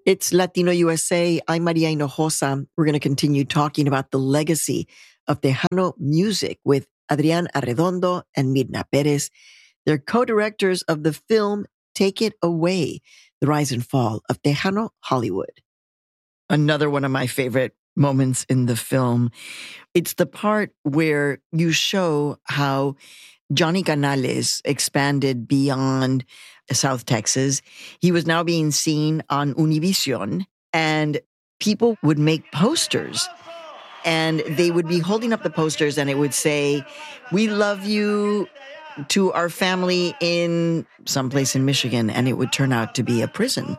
It's Latino USA. I'm Maria Hinojosa. We're going to continue talking about the legacy of Tejano music with Adrián Arredondo and Mirna Pérez. They're co-directors of the film Take It Away, The Rise and Fall of Tejano Hollywood. Another one of my favorite moments in the film. It's the part where you show how Johnny Canales expanded beyond South Texas. He was now being seen on Univision, and people would make posters, and they would be holding up the posters, and it would say, "We love you," to our family in someplace in Michigan, and it would turn out to be a prison.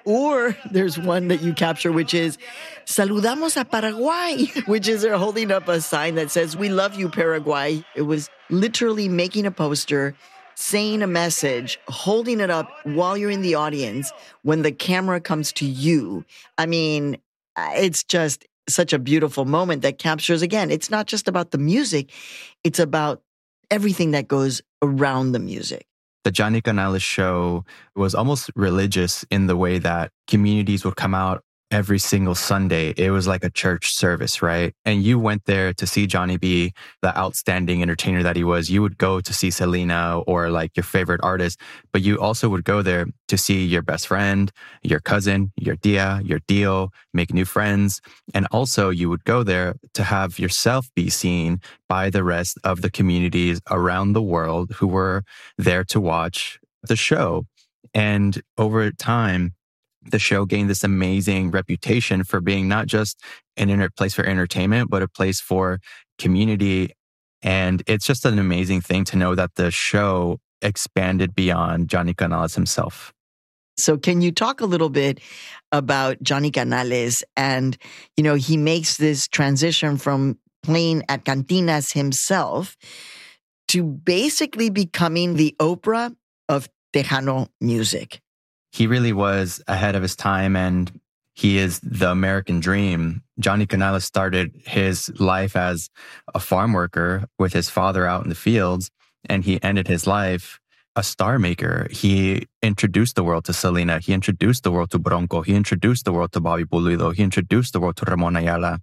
Or there's one that you capture, which is "Saludamos a Paraguay," which is they're holding up a sign that says, "We love you, Paraguay." It was literally making a poster, saying a message, holding it up while you're in the audience when the camera comes to you. I mean, it's just such a beautiful moment that captures, again, it's not just about the music, it's about everything that goes around the music. The Johnny Canales show was almost religious in the way that communities would come out every single Sunday. It was like a church service, right? And you went there to see Johnny be the outstanding entertainer that he was. You would go to see Selena or like your favorite artist, but you also would go there to see your best friend, your cousin, your tia, your tío, make new friends. And also you would go there to have yourself be seen by the rest of the communities around the world who were there to watch the show. And over time, the show gained this amazing reputation for being not just an place for entertainment, but a place for community. And it's just an amazing thing to know that the show expanded beyond Johnny Canales himself. So can you talk a little bit about Johnny Canales? And, you know, he makes this transition from playing at cantinas himself to basically becoming the Oprah of Tejano music. He really was ahead of his time, and he is the American dream. Johnny Canales started his life as a farm worker with his father out in the fields, and he ended his life a star maker. He introduced the world to Selena. He introduced the world to Bronco. He introduced the world to Bobby Pulido. He introduced the world to Ramon Ayala.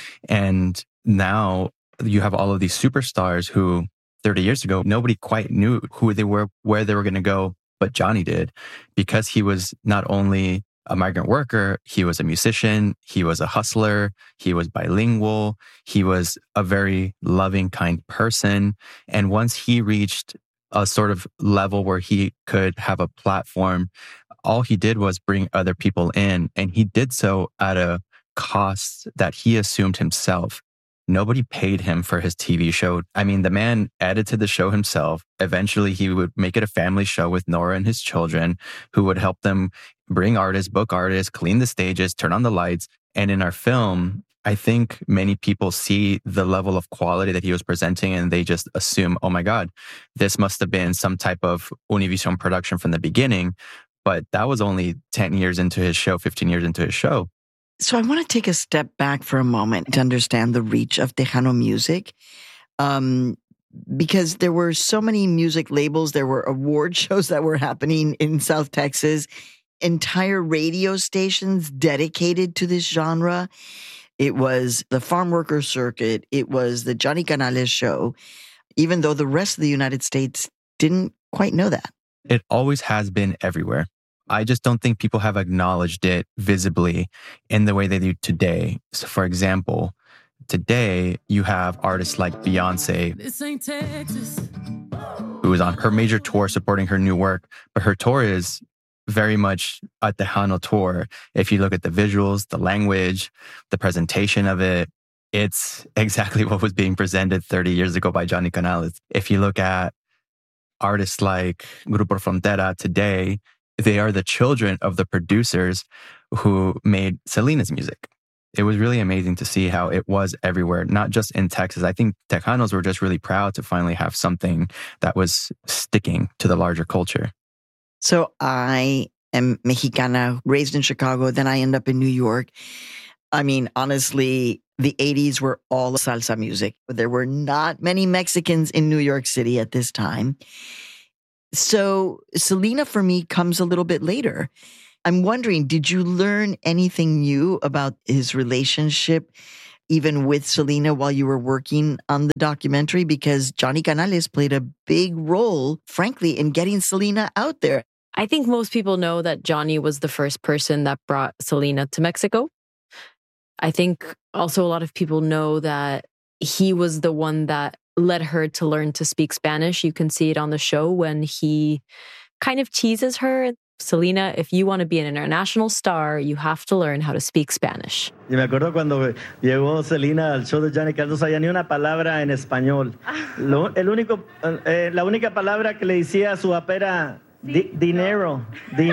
And now you have all of these superstars who 30 years ago, nobody quite knew who they were, where they were going to go. But Johnny did, because he was not only a migrant worker, he was a musician, he was a hustler, he was bilingual, he was a very loving, kind person. And once he reached a sort of level where he could have a platform, all he did was bring other people in. And he did so at a cost that he assumed himself. Nobody paid him for his TV show. I mean, the man edited the show himself. Eventually, he would make it a family show with Nora and his children, who would help them bring artists, book artists, clean the stages, turn on the lights. And in our film, I think many people see the level of quality that he was presenting and they just assume, oh my God, this must have been some type of Univision production from the beginning. But that was only 10 years into his show, 15 years into his show. So I want to take a step back for a moment to understand the reach of Tejano music, because there were so many music labels. There were award shows that were happening in South Texas, entire radio stations dedicated to this genre. It was the farm worker circuit. It was the Johnny Canales show, even though the rest of the United States didn't quite know that. It always has been everywhere. I just don't think people have acknowledged it visibly in the way they do today. So for example, today you have artists like Beyonce, who is on her major tour supporting her new work, but her tour is very much a Tejano tour. If you look at the visuals, the language, the presentation of it, it's exactly what was being presented 30 years ago by Johnny Canales. If you look at artists like Grupo Frontera today, they are the children of the producers who made Selena's music. It was really amazing to see how it was everywhere, not just in Texas. I think Tejanos were just really proud to finally have something that was sticking to the larger culture. So I am Mexicana, raised in Chicago, then I end up in New York. I mean, honestly, the 80s were all salsa music. There were not many Mexicans in New York City at this time. So Selena, for me, comes a little bit later. I'm wondering, did you learn anything new about his relationship even with Selena while you were working on the documentary? Because Johnny Canales played a big role, frankly, in getting Selena out there. I think most people know that Johnny was the first person that brought Selena to Mexico. I think also a lot of people know that he was the one that led her to learn to speak Spanish. You can see it on the show when he kind of teases her. Selena, if you want to be an international star, you have to learn how to speak Spanish. Y me acuerdo cuando llegó Selena al show de Johnny Canales, no sabía ni una palabra en español. La única palabra que le decía a su papá era dinero.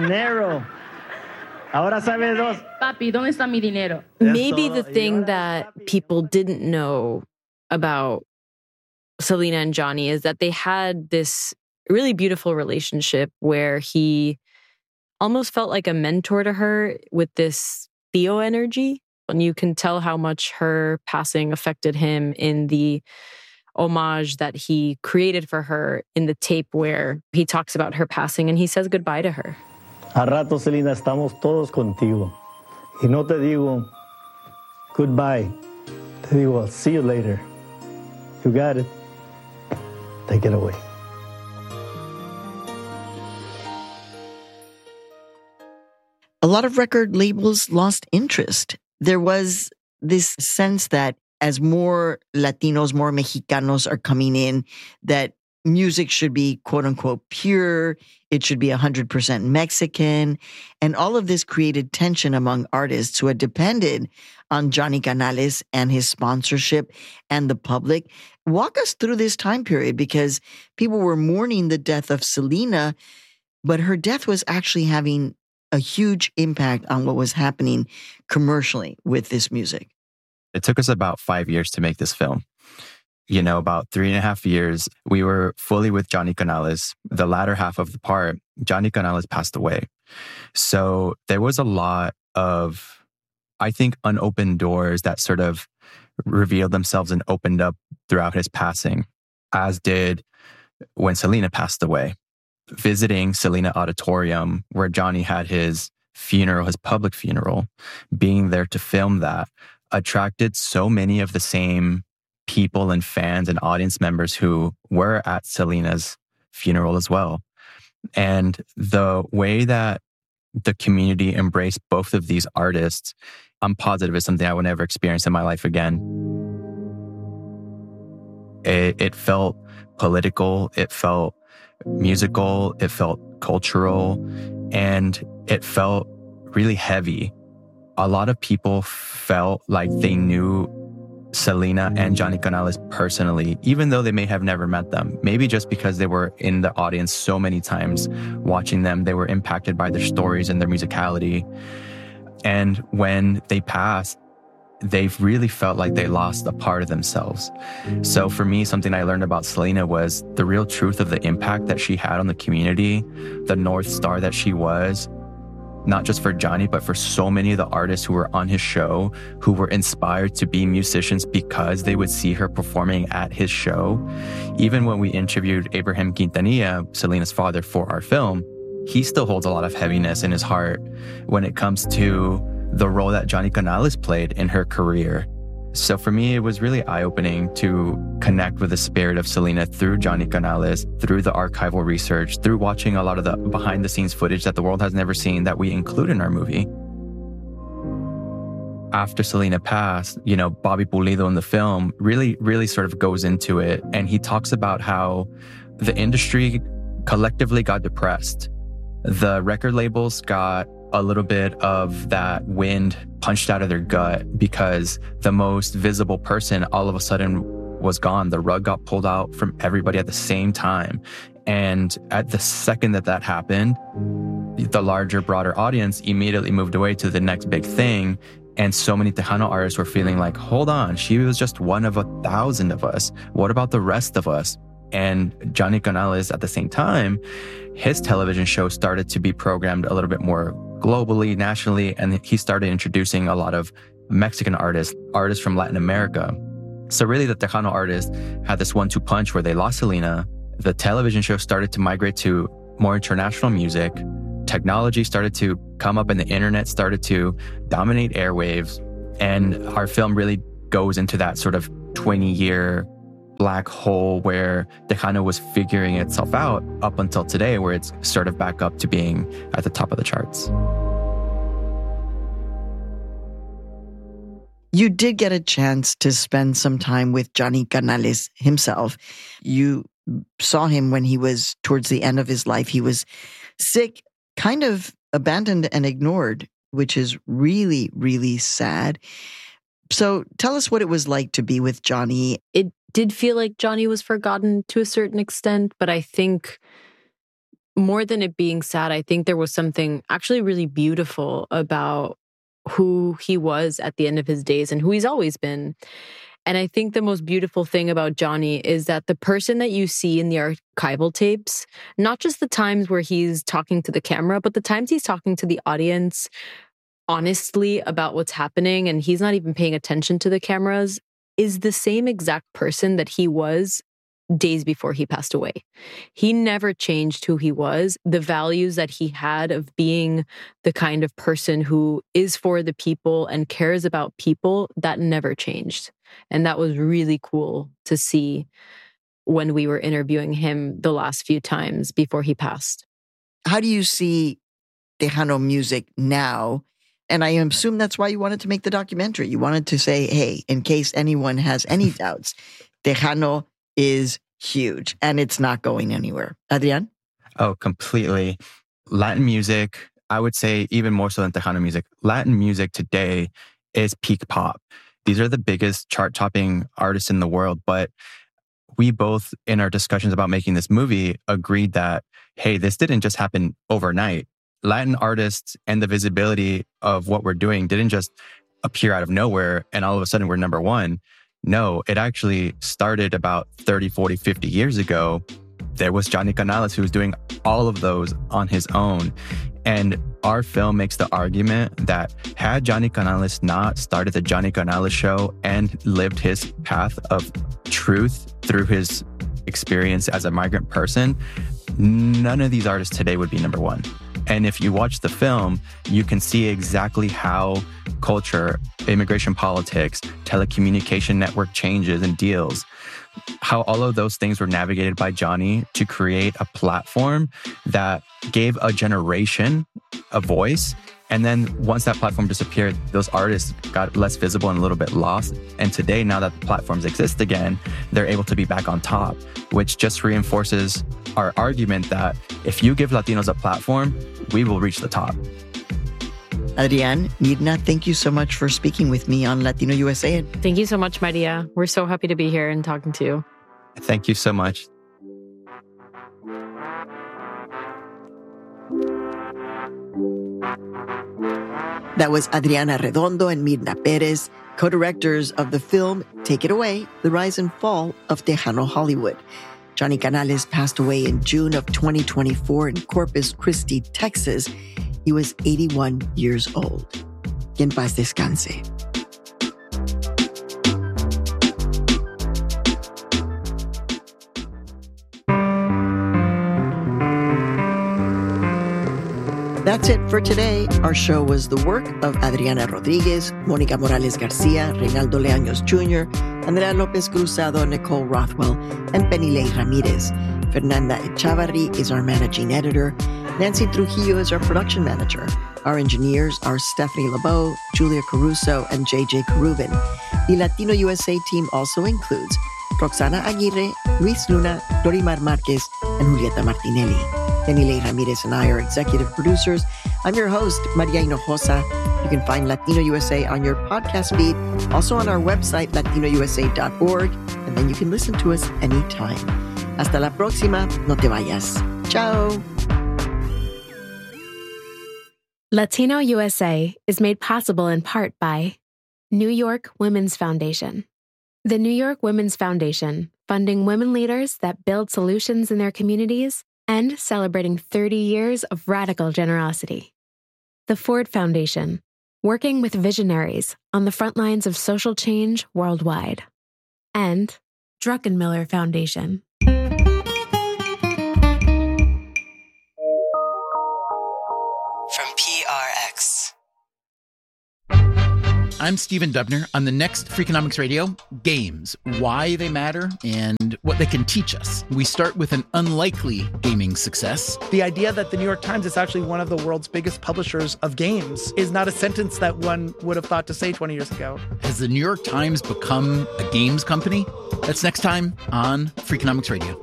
Ahora sabe dos. Papi, ¿dónde está mi dinero? Maybe the thing that people didn't know about Selena and Johnny is that they had this really beautiful relationship where he almost felt like a mentor to her with this Theo energy. And you can tell how much her passing affected him in the homage that he created for her in the tape where he talks about her passing and he says goodbye to her. A rato, Selena, estamos todos contigo. Y no te digo goodbye. Te digo, I'll see you later. You got it. Take it away. A lot of record labels lost interest. There was this sense that as more Latinos, more Mexicanos are coming in, that music should be quote unquote pure. It should be 100% Mexican. And all of this created tension among artists who had depended on Johnny Canales and his sponsorship and the public. Walk us through this time period, because people were mourning the death of Selena, but her death was actually having a huge impact on what was happening commercially with this music. It took us about 5 years to make this film. You know, about 3.5 years, we were fully with Johnny Canales. The latter half of the part, Johnny Canales passed away. So there was a lot of, I think, unopened doors that sort of revealed themselves and opened up throughout his passing, as did when Selena passed away. Visiting Selena Auditorium, where Johnny had his funeral, his public funeral, being there to film that, attracted so many of the same people and fans and audience members who were at Selena's funeral as well. And the way that the community embraced both of these artists, I'm positive is something I will never experience in my life again. It felt political, it felt musical, it felt cultural, and it felt really heavy. A lot of people felt like they knew Selena and Johnny Canales personally, even though they may have never met them. Maybe just because they were in the audience so many times watching them, they were impacted by their stories and their musicality. And when they passed, they really felt like they lost a part of themselves. So for me, something I learned about Selena was the real truth of the impact that she had on the community, the North Star that she was, not just for Johnny, but for so many of the artists who were on his show, who were inspired to be musicians because they would see her performing at his show. Even when we interviewed Abraham Quintanilla, Selena's father, for our film, he still holds a lot of heaviness in his heart when it comes to the role that Johnny Canales played in her career. So for me, it was really eye-opening to connect with the spirit of Selena through Johnny Canales, through the archival research, through watching a lot of the behind-the-scenes footage that the world has never seen that we include in our movie. After Selena passed, you know, Bobby Pulido in the film really sort of goes into it. And he talks about how the industry collectively got depressed. The record labels got a little bit of that wind punched out of their gut because the most visible person all of a sudden was gone. The rug got pulled out from everybody at the same time. And at the second that happened, the larger, broader audience immediately moved away to the next big thing. And so many Tejano artists were feeling like, hold on, she was just one of 1,000 of us. What about the rest of us? And Johnny Canales, at the same time, his television show started to be programmed a little bit more globally, nationally, and he started introducing a lot of Mexican artists from Latin America. So really the Tejano artists had this 1-2 punch where they lost Selena. The television show started to migrate to more international music, technology started to come up and the internet started to dominate airwaves. And our film really goes into that sort of 20-year black hole where Tejano was figuring itself out up until today, where it's sort of back up to being at the top of the charts. You did get a chance to spend some time with Johnny Canales himself. You saw him when he was towards the end of his life. He was sick, kind of abandoned and ignored, which is really, really sad. So tell us what it was like to be with Johnny. It did feel like Johnny was forgotten to a certain extent, but I think more than it being sad, I think there was something actually really beautiful about who he was at the end of his days and who he's always been. And I think the most beautiful thing about Johnny is that the person that you see in the archival tapes, not just the times where he's talking to the camera, but the times he's talking to the audience honestly about what's happening, and he's not even paying attention to the cameras, is the same exact person that he was days before he passed away. He never changed who he was. The values that he had of being the kind of person who is for the people and cares about people, that never changed. And that was really cool to see when we were interviewing him the last few times before he passed. How do you see Tejano music now? And I assume that's why you wanted to make the documentary. You wanted to say, hey, in case anyone has any doubts, Tejano is huge and it's not going anywhere. Adrian? Oh, completely. Latin music, I would say even more so than Tejano music, Latin music today is peak pop. These are the biggest chart-topping artists in the world, but we both, in our discussions about making this movie, agreed that, hey, this didn't just happen overnight. Latin artists and the visibility of what we're doing didn't just appear out of nowhere and all of a sudden we're number one. No, it actually started about 30, 40, 50 years ago. There was Johnny Canales who was doing all of those on his own. And our film makes the argument that had Johnny Canales not started the Johnny Canales Show and lived his path of truth through his experience as a migrant person, none of these artists today would be number one. And if you watch the film, you can see exactly how culture, immigration politics, telecommunication network changes and deals, how all of those things were navigated by Johnny to create a platform that gave a generation a voice. And then once that platform disappeared, those artists got less visible and a little bit lost. And today, now that the platforms exist again, they're able to be back on top, which just reinforces our argument that if you give Latinos a platform, we will reach the top. Adrian, Mirna, thank you so much for speaking with me on Latino USA. Thank you so much, Maria. We're so happy to be here and talking to you. Thank you so much. That was Adriana Arredondo and Mirna Perez, co-directors of the film Take It Away, The Rise and Fall of Tejano Hollywood. Johnny Canales passed away in June of 2024 in Corpus Christi, Texas. He was 81 years old. Que en paz descanse. That's it for today. Our show was the work of Adriana Rodriguez, Monica Morales Garcia, Reynaldo Leaños Jr., Andrea Lopez Cruzado, Nicole Rothwell, and Penilei Ramirez. Fernanda Echavarri is our managing editor. Nancy Trujillo is our production manager. Our engineers are Stephanie LeBeau, Julia Caruso, and JJ Carubin. The Latino USA team also includes Roxana Aguirre, Luis Luna, Dorimar Marquez, and Julieta Martinelli. Penilei Ramirez and I are executive producers. I'm your host, Maria Hinojosa. You can find Latino USA on your podcast feed, also on our website, latinousa.org, and then you can listen to us anytime. Hasta la próxima, no te vayas. Ciao. Latino USA is made possible in part by New York Women's Foundation. The New York Women's Foundation, funding women leaders that build solutions in their communities and celebrating 30 years of radical generosity. The Ford Foundation, working with visionaries on the front lines of social change worldwide. And Druckenmiller Foundation. I'm Stephen Dubner. On the next Freakonomics Radio, games, why they matter, and what they can teach us. We start with an unlikely gaming success. The idea that the New York Times is actually one of the world's biggest publishers of games is not a sentence that one would have thought to say 20 years ago. Has the New York Times become a games company? That's next time on Freakonomics Radio.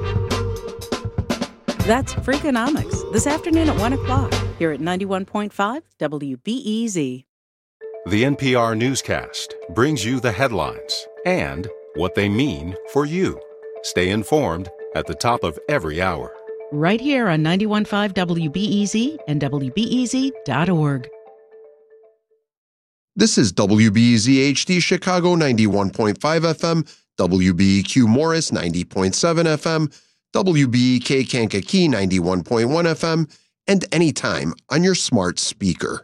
That's Freakonomics, this afternoon at 1 o'clock, here at 91.5 WBEZ. The NPR newscast brings you the headlines and what they mean for you. Stay informed at the top of every hour. Right here on 91.5 WBEZ and WBEZ.org. This is WBEZ HD Chicago 91.5 FM, WBEQ Morris 90.7 FM, WBEK Kankakee 91.1 FM, and anytime on your smart speaker.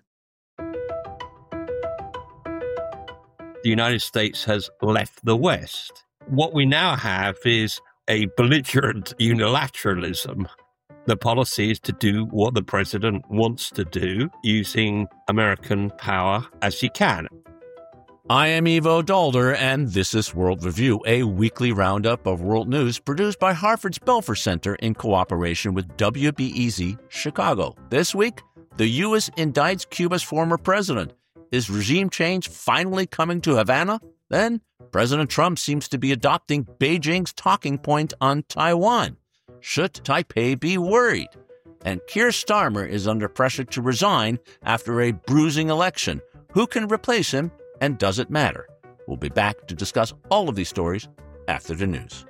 The United States has left the West. What we now have is a belligerent unilateralism. The policy is to do what the president wants to do using American power as he can. I am Ivo Dalder, and this is World Review, a weekly roundup of world news produced by Harvard's Belfer Center in cooperation with WBEZ Chicago. This week, the U.S. indicts Cuba's former president. Is regime change finally coming to Havana? Then, President Trump seems to be adopting Beijing's talking point on Taiwan. Should Taipei be worried? And Keir Starmer is under pressure to resign after a bruising election. Who can replace him, and does it matter? We'll be back to discuss all of these stories after the news.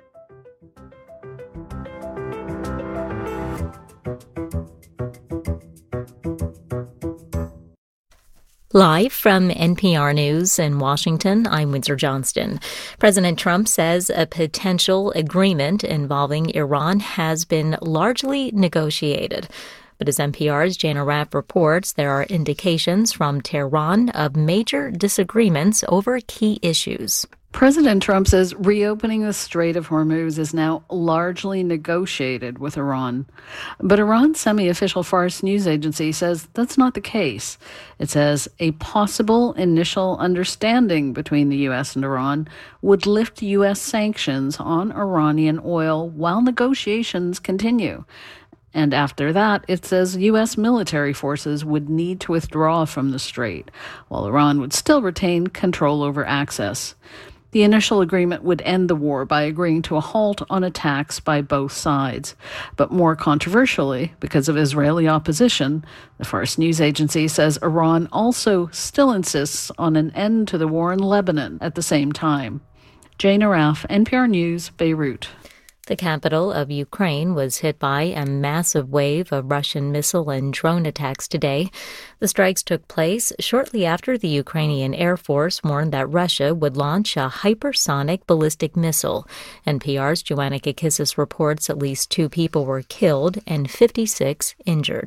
Live from NPR News in Washington, I'm Windsor Johnston. President Trump says a potential agreement involving Iran has been largely negotiated. But as NPR's Jana Raff reports, there are indications from Tehran of major disagreements over key issues. President Trump says reopening the Strait of Hormuz is now largely negotiated with Iran. But Iran's semi-official Fars news agency says that's not the case. It says a possible initial understanding between the U.S. and Iran would lift U.S. sanctions on Iranian oil while negotiations continue. And after that, it says U.S. military forces would need to withdraw from the strait, while Iran would still retain control over access. The initial agreement would end the war by agreeing to a halt on attacks by both sides. But more controversially, because of Israeli opposition, the Fars news agency says Iran also still insists on an end to the war in Lebanon at the same time. Jana Raff, NPR News, Beirut. The capital of Ukraine was hit by a massive wave of Russian missile and drone attacks today. The strikes took place shortly after the Ukrainian Air Force warned that Russia would launch a hypersonic ballistic missile. NPR's Joanna Kakissis reports at least 2 people were killed and 56 injured.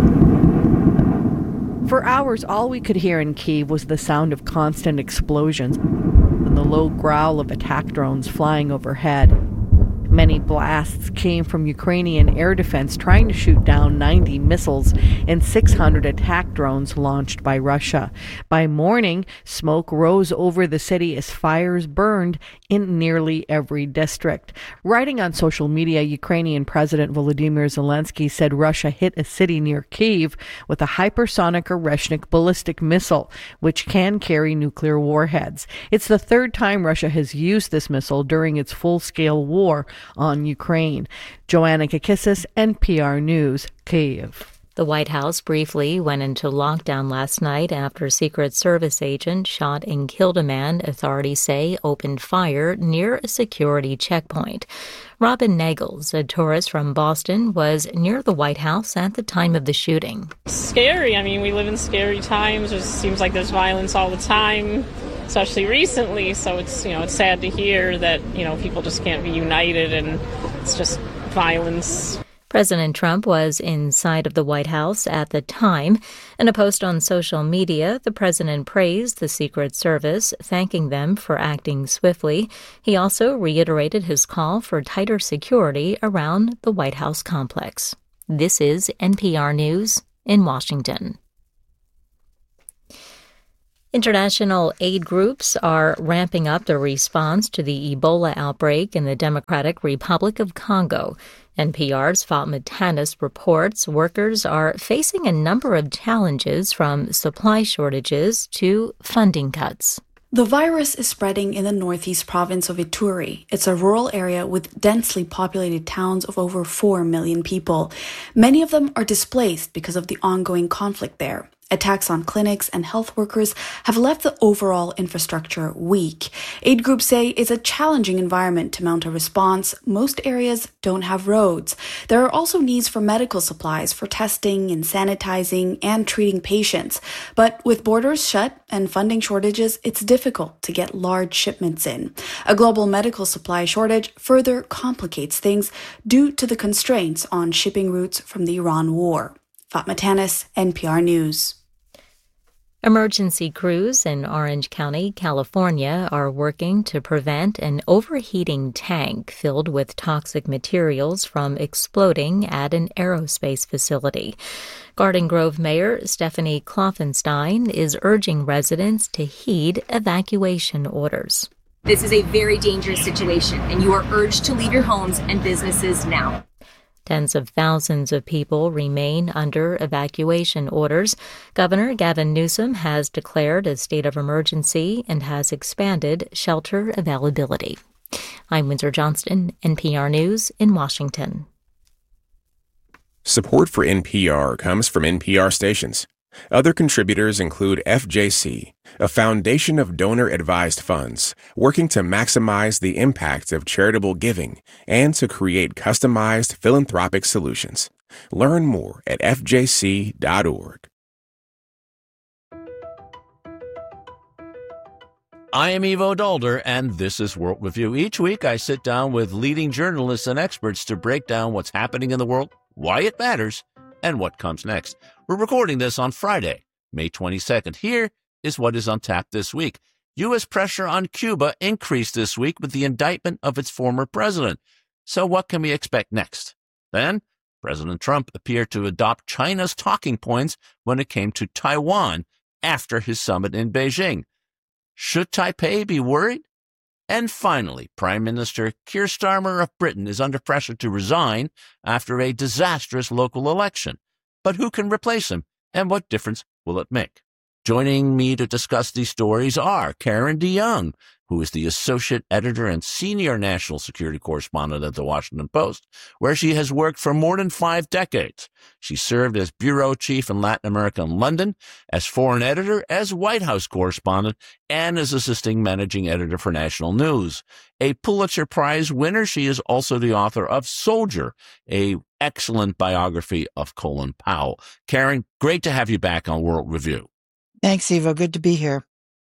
For hours, all we could hear in Kyiv was the sound of constant explosions and the low growl of attack drones flying overhead. Many blasts came from Ukrainian air defense trying to shoot down 90 missiles and 600 attack drones launched by Russia. By morning, smoke rose over the city as fires burned in nearly every district. Writing on social media, Ukrainian President Volodymyr Zelensky said Russia hit a city near Kyiv with a hypersonic Oreshnik ballistic missile, which can carry nuclear warheads. It's the 3rd time Russia has used this missile during its full-scale war on Ukraine. Joanna Kakissis, NPR News, Kyiv. The White House briefly went into lockdown last night after a Secret Service agent shot and killed a man authorities say opened fire near a security checkpoint. Robin Nagels, a tourist from Boston, was near the White House at the time of the shooting. Scary. I mean, we live in scary times. It seems like there's violence all the time, especially recently. So it's sad to hear that, people just can't be united and it's just violence. President Trump was inside of the White House at the time. In a post on social media, the president praised the Secret Service, thanking them for acting swiftly. He also reiterated his call for tighter security around the White House complex. This is NPR News in Washington. International aid groups are ramping up the response to the Ebola outbreak in the Democratic Republic of Congo. NPR's Fatma Tanis reports workers are facing a number of challenges from supply shortages to funding cuts. The virus is spreading in the northeast province of Ituri. It's a rural area with densely populated towns of over 4 million people. Many of them are displaced because of the ongoing conflict there. Attacks on clinics and health workers have left the overall infrastructure weak. Aid groups say it's a challenging environment to mount a response. Most areas don't have roads. There are also needs for medical supplies for testing and sanitizing and treating patients. But with borders shut and funding shortages, it's difficult to get large shipments in. A global medical supply shortage further complicates things due to the constraints on shipping routes from the Iran war. Fatma Tanis, NPR News. Emergency crews in Orange County, California, are working to prevent an overheating tank filled with toxic materials from exploding at an aerospace facility. Garden Grove Mayor Stephanie Kloffenstein is urging residents to heed evacuation orders. This is a very dangerous situation, and you are urged to leave your homes and businesses now. Tens of thousands of people remain under evacuation orders. Governor Gavin Newsom has declared a state of emergency and has expanded shelter availability. I'm Windsor Johnston, NPR News in Washington. Support for NPR comes from NPR stations. Other contributors include FJC, a foundation of donor-advised funds working to maximize the impact of charitable giving and to create customized philanthropic solutions. Learn more at fjc.org. I am Ivo Dulder, and this is World Review. Each week, I sit down with leading journalists and experts to break down what's happening in the world, why it matters, and what comes next. We're recording this on Friday, May 22nd. Here is what is on tap this week. U.S. pressure on Cuba increased this week with the indictment of its former president. So what can we expect next? Then, President Trump appeared to adopt China's talking points when it came to Taiwan after his summit in Beijing. Should Taipei be worried? And finally, Prime Minister Keir Starmer of Britain is under pressure to resign after a disastrous local election. But who can replace him, and what difference will it make? Joining me to discuss these stories are Karen DeYoung, who is the associate editor and senior national security correspondent at The Washington Post, where she has worked for more than 5 decades. She served as bureau chief in Latin America and London, as foreign editor, as White House correspondent, and as assisting managing editor for National News. A Pulitzer Prize winner, she is also the author of Soldier, a excellent biography of Colin Powell. Karen, great to have you back on World Review. Thanks, Ivo. Good to be here.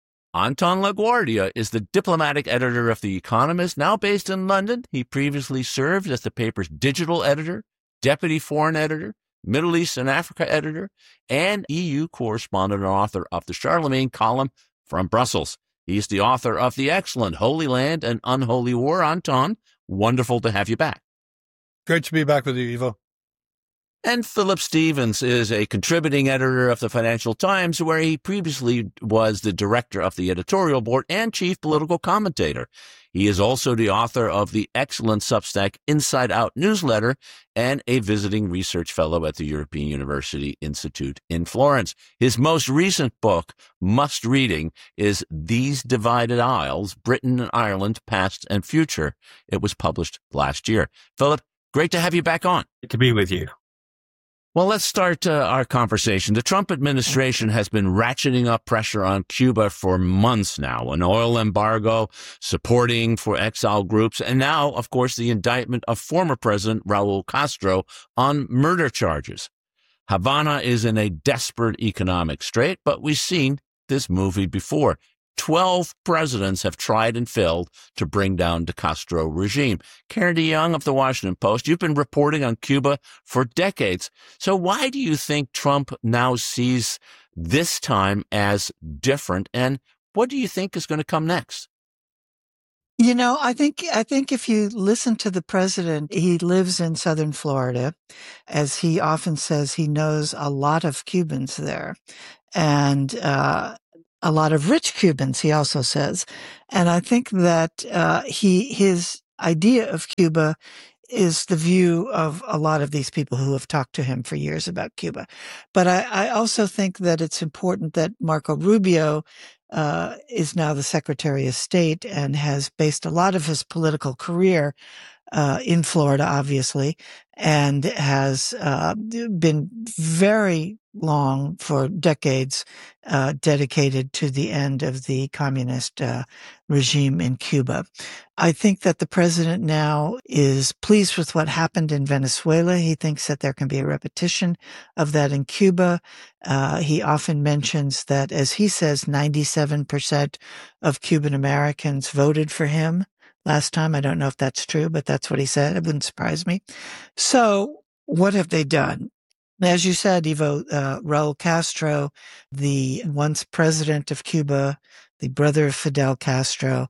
Anton LaGuardia is the diplomatic editor of The Economist, now based in London. He previously served as the paper's digital editor, deputy foreign editor, Middle East and Africa editor, and EU correspondent and author of the Charlemagne column from Brussels. He's the author of the excellent Holy Land and Unholy War. Anton, wonderful to have you back. Great to be back with you, Ivo. And Philip Stevens is a contributing editor of the Financial Times, where he previously was the director of the editorial board and chief political commentator. He is also the author of the excellent Substack Inside Out newsletter and a visiting research fellow at the European University Institute in Florence. His most recent book, must reading, is These Divided Isles, Britain and Ireland, Past and Future. It was published last year. Philip, great to have you back on. Good to be with you. Well, let's start our conversation. The Trump administration has been ratcheting up pressure on Cuba for months now, an oil embargo, supporting for exile groups, and now, of course, the indictment of former President Raul Castro on murder charges. Havana is in a desperate economic strait, but we've seen this movie before. 12 presidents have tried and failed to bring down the Castro regime. Karen DeYoung of The Washington Post, you've been reporting on Cuba for decades. So why do you think Trump now sees this time as different? And what do you think is going to come next? You know, I think if you listen to the president, he lives in southern Florida. As he often says, he knows a lot of Cubans there. And a lot of rich Cubans, he also says. And I think that his idea of Cuba is the view of a lot of these people who have talked to him for years about Cuba. But I also think that it's important that Marco Rubio is now the Secretary of State and has based a lot of his political career in Florida, obviously, and has been very long, for decades, dedicated to the end of the communist regime in Cuba. I think that the president now is pleased with what happened in Venezuela. He thinks that there can be a repetition of that in Cuba. He often mentions that, as he says, 97% of Cuban Americans voted for him last time. I don't know if that's true, but that's what he said. It wouldn't surprise me. So what have they done? As you said, Ivo, Raul Castro, the once president of Cuba, the brother of Fidel Castro,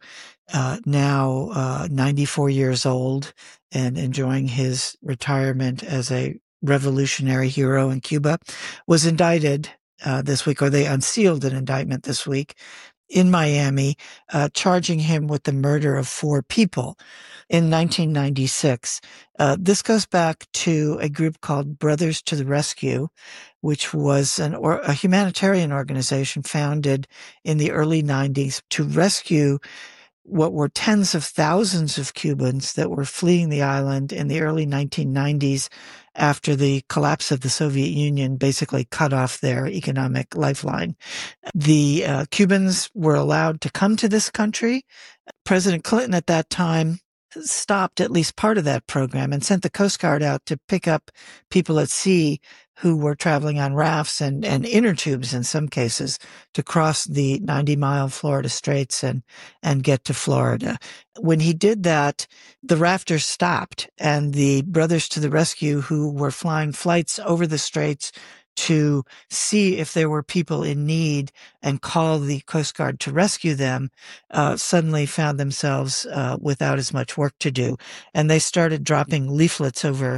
now 94 years old and enjoying his retirement as a revolutionary hero in Cuba, was indicted this week, or they unsealed an indictment this week in Miami, charging him with the murder of 4 people in 1996. This goes back to a group called Brothers to the Rescue, which was a humanitarian organization founded in the early 90s to rescue what were tens of thousands of Cubans that were fleeing the island in the early 1990s after the collapse of the Soviet Union basically cut off their economic lifeline. The Cubans were allowed to come to this country. President Clinton at that time stopped at least part of that program and sent the Coast Guard out to pick up people at sea who were traveling on rafts and inner tubes in some cases to cross the 90-mile Florida Straits and get to Florida. When he did that, the rafters stopped, and the Brothers to the Rescue, who were flying flights over the Straits to see if there were people in need and call the Coast Guard to rescue them, suddenly found themselves without as much work to do. And they started dropping leaflets over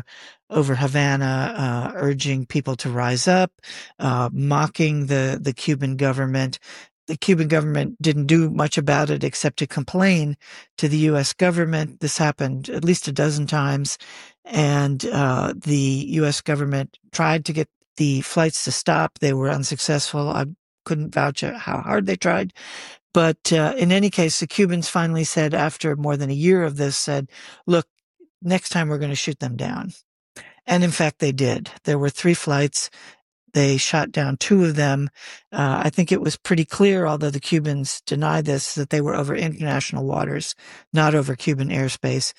Havana, urging people to rise up, mocking the Cuban government. The Cuban government didn't do much about it except to complain to the U.S. government. This happened at least a dozen times. And the U.S. government tried to get the flights to stop. They were unsuccessful. I couldn't vouch how hard they tried. But in any case, the Cubans finally said, after more than a year of this, said, look, next time we're going to shoot them down. And in fact, they did. There were 3 flights. They shot down 2 of them. I think it was pretty clear, although the Cubans deny this, that they were over international waters, not over Cuban airspace.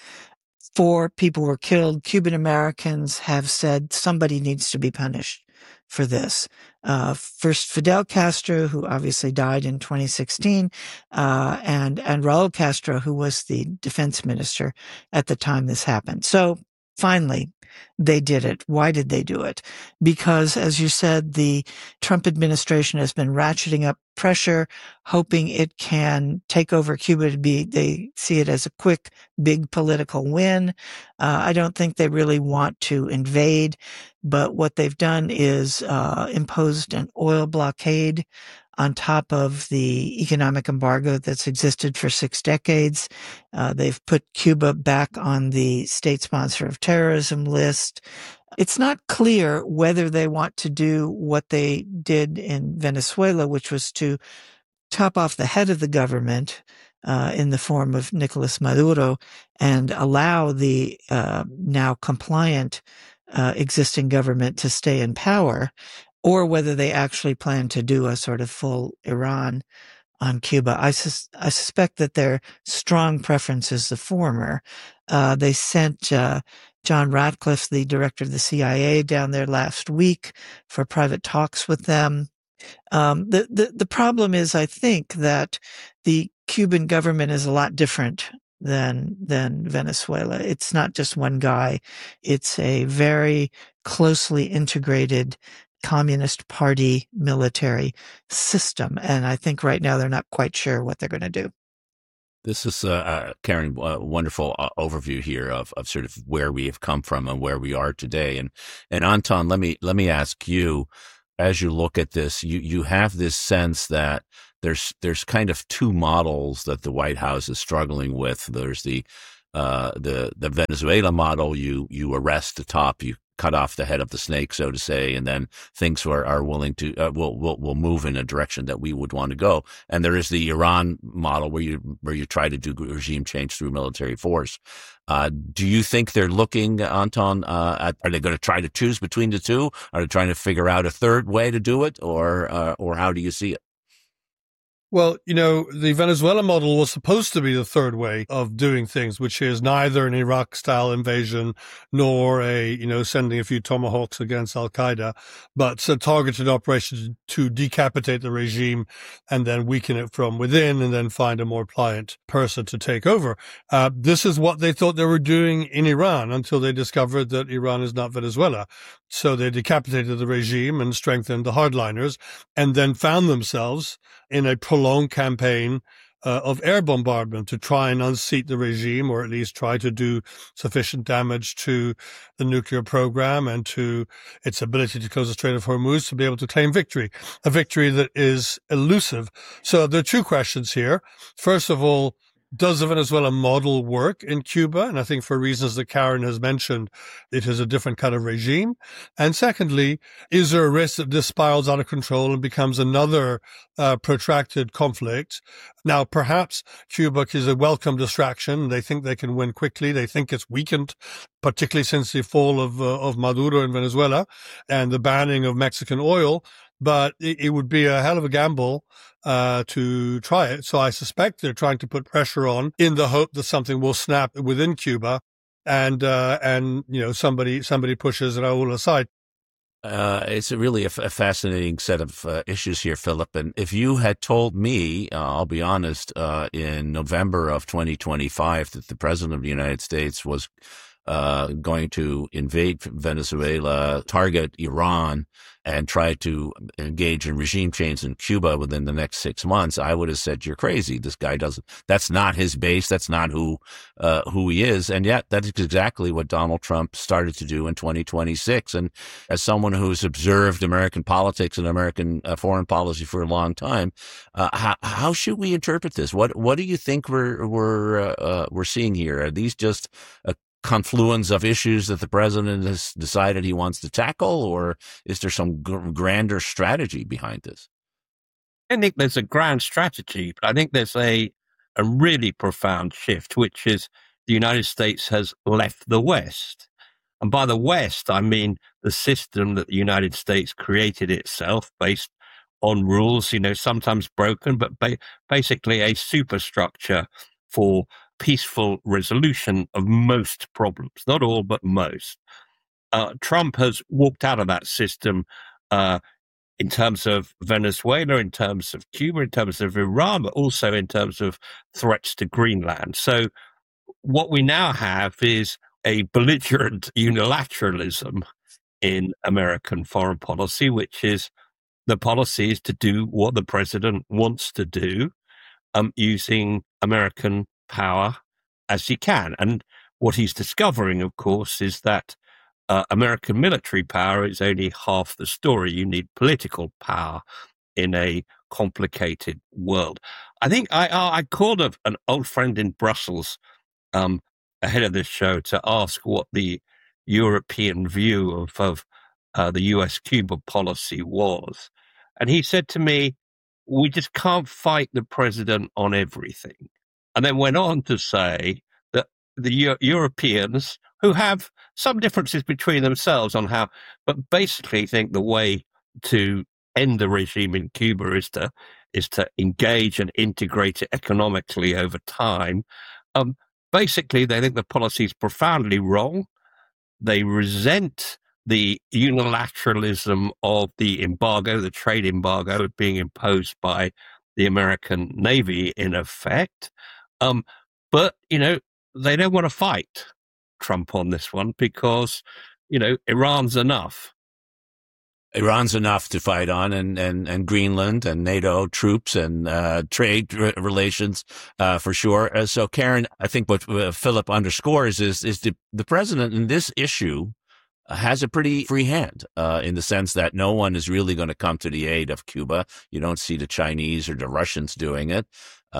4 people were killed. Cuban Americans have said somebody needs to be punished for this. First Fidel Castro, who obviously died in 2016, and Raul Castro, who was the defense minister at the time this happened. So finally, they did it. Why did they do it? Because, as you said, the Trump administration has been ratcheting up pressure, hoping it can take over Cuba. They see it as a quick, big political win. I don't think they really want to invade, but what they've done is imposed an oil blockade on top of the economic embargo that's existed for 6 decades. They've put Cuba back on the state sponsor of terrorism list. It's not clear whether they want to do what they did in Venezuela, which was to chop off the head of the government in the form of Nicolas Maduro and allow the now compliant existing government to stay in power, or whether they actually plan to do a sort of full Iran on Cuba. I suspect that their strong preference is the former. They sent John Ratcliffe, the director of the CIA, down there last week for private talks with them. The problem is, I think, that the Cuban government is a lot different than Venezuela. It's not just one guy. It's a very closely integrated Communist Party military system. And I think right now they're not quite sure what they're going to do. This is, Karen, a wonderful overview here of sort of where we have come from and where we are today. And Anton, let me ask you, as you look at this, you have this sense that there's kind of two models that the White House is struggling with. There's the Venezuela model. You arrest the top, you cut off the head of the snake, so to say, and then things are willing to will move in a direction that we would want to go. And there is the Iran model where you try to do regime change through military force. Do you think they're looking, Anton, are they going to try to choose between the two? Are they trying to figure out a third way to do it, or how do you see it? Well, the Venezuela model was supposed to be the third way of doing things, which is neither an Iraq-style invasion nor sending a few tomahawks against al-Qaeda, but a targeted operation to decapitate the regime and then weaken it from within and then find a more pliant person to take over. This is what they thought they were doing in Iran until they discovered that Iran is not Venezuela. So they decapitated the regime and strengthened the hardliners, and then found themselves in a prolonged campaign of air bombardment to try and unseat the regime, or at least try to do sufficient damage to the nuclear program and to its ability to close the Strait of Hormuz to be able to claim victory, a victory that is elusive. So there are two questions here. First of all, does the Venezuela model work in Cuba? And I think for reasons that Karen has mentioned, it is a different kind of regime. And secondly, is there a risk that this spirals out of control and becomes another protracted conflict? Now, perhaps Cuba is a welcome distraction. They think they can win quickly. They think it's weakened, particularly since the fall of Maduro in Venezuela and the banning of Mexican oil. But it would be a hell of a gamble to try it. So I suspect they're trying to put pressure on in the hope that something will snap within Cuba and somebody pushes Raul aside. It's really a fascinating set of issues here, Philip. And if you had told me, I'll be honest, in November of 2025 that the President of the United States was going to invade Venezuela, target Iran, and try to engage in regime change in Cuba within the next 6 months, I would have said, you're crazy. This guy that's not his base. That's not who he is. And yet that's exactly what Donald Trump started to do in 2026. And as someone who's observed American politics and American foreign policy for a long time, how should we interpret this? What do you think we're seeing here? Are these just a confluence of issues that the president has decided he wants to tackle, or is there some grander strategy behind this? I think there's a grand strategy, but I think there's a really profound shift, which is the United States has left the West. And by the West, I mean the system that the United States created itself based on rules, sometimes broken, but basically a superstructure for peaceful resolution of most problems, not all, but most. Trump has walked out of that system in terms of Venezuela, in terms of Cuba, in terms of Iran, but also in terms of threats to Greenland. So what we now have is a belligerent unilateralism in American foreign policy, which is the policy is to do what the president wants to do, using American power as he can. And what he's discovering, of course, is that American military power is only half the story. You need political power in a complicated world. I think I called an old friend in Brussels ahead of this show to ask what the European view of the US-Cuba policy was. And he said to me, we just can't fight the president on everything. And then went on to say that the Europeans, who have some differences between themselves on how, but basically think the way to end the regime in Cuba is to engage and integrate it economically over time. Basically, they think the policy is profoundly wrong. They resent the unilateralism of the embargo, the trade embargo being imposed by the American Navy in effect. But, they don't want to fight Trump on this one because, Iran's enough. Iran's enough to fight on, and Greenland and NATO troops and trade relations for sure. So, Karen, I think what Philip underscores is the president in this issue has a pretty free hand in the sense that no one is really going to come to the aid of Cuba. You don't see the Chinese or the Russians doing it.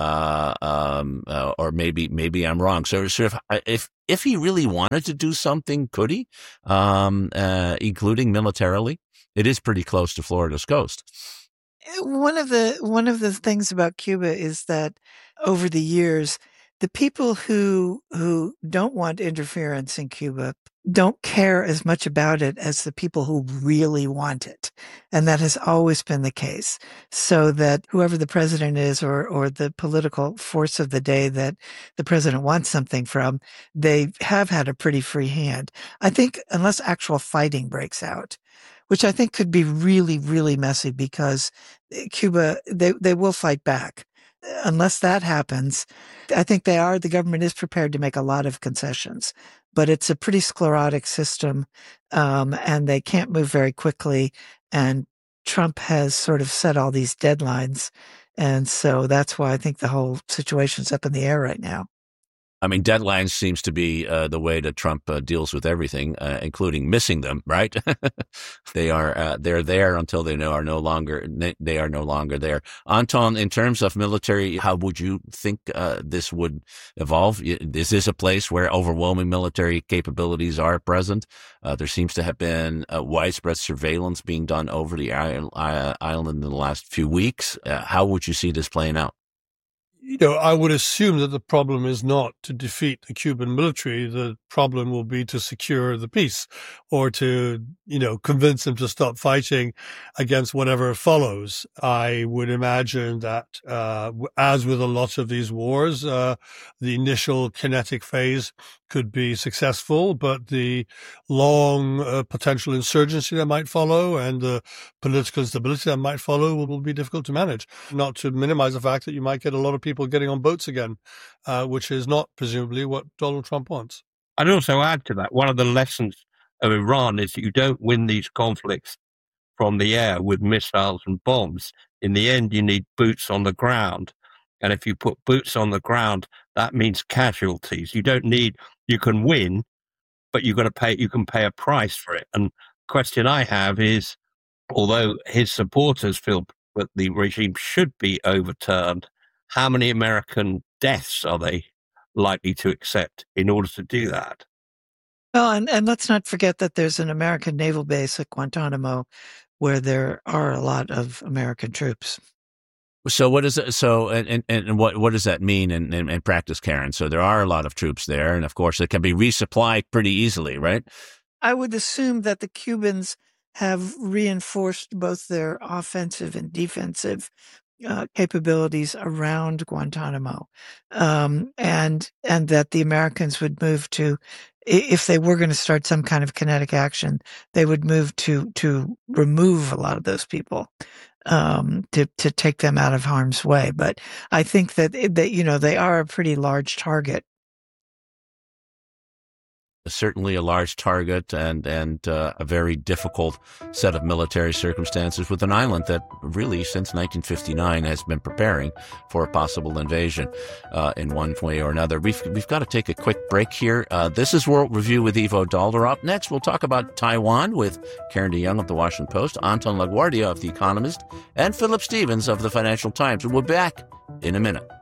Or maybe I'm wrong. So sort of, if he really wanted to do something, could he, including militarily? It is pretty close to Florida's coast. One of the things about Cuba is that over the years, the people who don't want interference in Cuba don't care as much about it as the people who really want it. And that has always been the case. So that whoever the president is or the political force of the day that the president wants something from, they have had a pretty free hand. I think unless actual fighting breaks out, which I think could be really, really messy because Cuba, they will fight back. Unless that happens, I think the government is prepared to make a lot of concessions, but it's a pretty sclerotic system, and they can't move very quickly. And Trump has sort of set all these deadlines. And so that's why I think the whole situation's up in the air right now. I mean, deadlines seems to be the way that Trump deals with everything, including missing them. Right? They're there until they are no longer there. Anton, in terms of military, how would you think this would evolve? Is this a place where overwhelming military capabilities are present? There seems to have been widespread surveillance being done over the island in the last few weeks. How would you see this playing out? I would assume that the problem is not to defeat the Cuban military. The problem will be to secure the peace or to, convince them to stop fighting against whatever follows. I would imagine that, as with a lot of these wars, the initial kinetic phase could be successful, but the long potential insurgency that might follow and the political instability that might follow will be difficult to manage. Not to minimize the fact that you might get a lot of people getting on boats again, which is not presumably what Donald Trump wants. I'd also add to that, one of the lessons of Iran is that you don't win these conflicts from the air with missiles and bombs. In the end, you need boots on the ground. And if you put boots on the ground, that means casualties. You can win, but you can pay a price for it. And the question I have is, although his supporters feel that the regime should be overturned, how many American deaths are they likely to accept in order to do that? Well, and let's not forget that there's an American naval base at Guantanamo where there are a lot of American troops. So what is it? So and what does that mean in practice, Karen? So there are a lot of troops there, and of course it can be resupplied pretty easily, right? I would assume that the Cubans have reinforced both their offensive and defensive capabilities around Guantanamo, and that the Americans would move to, if they were going to start some kind of kinetic action, they would move to remove a lot of those people. To take them out of harm's way. But I think that they are a pretty large target. Certainly a large target and a very difficult set of military circumstances with an island that really since 1959 has been preparing for a possible invasion in one way or another. We've got to take a quick break here. This is World Review with Ivo Daalder. Up next, we'll talk about Taiwan with Karen DeYoung of The Washington Post, Anton LaGuardia of The Economist, and Philip Stevens of The Financial Times. We'll be back in a minute.